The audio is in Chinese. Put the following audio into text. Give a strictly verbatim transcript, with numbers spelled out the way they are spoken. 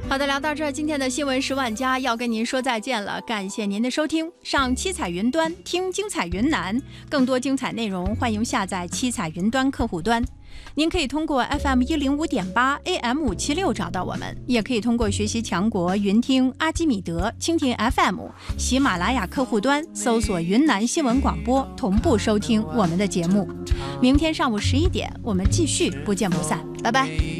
好的，聊到这儿，今天的新闻十万加要跟您说再见了，感谢您的收听。上七彩云端听精彩云南，更多精彩内容欢迎下载七彩云端客户端。您可以通过 F M 一零五点八 A M 五七六找到我们，也可以通过学习强国云听、阿基米德、蜻蜓 F M、喜马拉雅客户端搜索云南新闻广播，同步收听我们的节目。明天上午十一点，我们继续不见不散，拜拜。